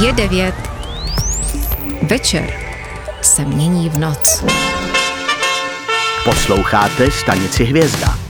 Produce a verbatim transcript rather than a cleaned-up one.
Je devět. Večer se mění v noc. Posloucháte stanici Hvězda.